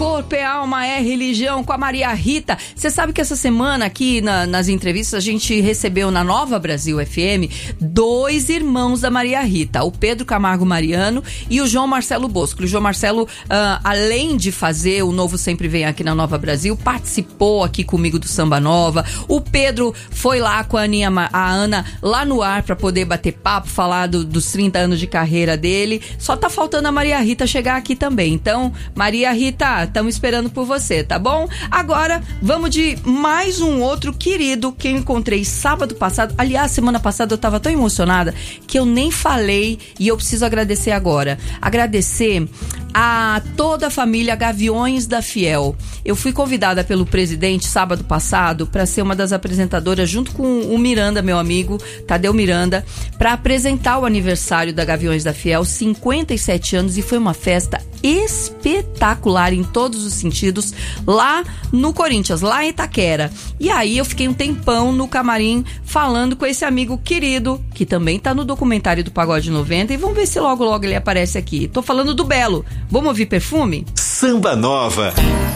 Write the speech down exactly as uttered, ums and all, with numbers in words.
corpo, é alma, é religião, com a Maria Rita. Você sabe que essa semana aqui na, nas entrevistas a gente recebeu na Nova Brasil F M dois irmãos da Maria Rita, o Pedro Camargo Mariano e o João Marcelo Bosco. O João Marcelo, uh, além de fazer o Novo Sempre Vem aqui na Nova Brasil, participou aqui comigo do Samba Nova. O Pedro foi lá com a, Aninha, a Ana lá no ar pra poder bater papo, falar do, dos trinta anos de carreira dele. Só tá faltando a Maria Rita chegar aqui também. Então, Maria Rita, estamos esperando por você, tá bom? Agora, vamos de mais um outro querido que eu encontrei sábado passado. Aliás, semana passada eu tava tão emocionada que eu nem falei e eu preciso agradecer agora. Agradecer a toda a família Gaviões da Fiel. Eu fui convidada pelo presidente sábado passado para ser uma das apresentadoras junto com o Miranda, meu amigo, Tadeu Miranda, para apresentar o aniversário da Gaviões da Fiel, cinquenta e sete anos, e foi uma festa espetacular em todos os sentidos, lá no Corinthians, lá em Itaquera. E aí eu fiquei um tempão no camarim falando com esse amigo querido, que também tá no documentário do Pagode noventa, e vamos ver se logo logo ele aparece aqui. Tô falando do Belo. Vamos ouvir Perfume? Samba Nova.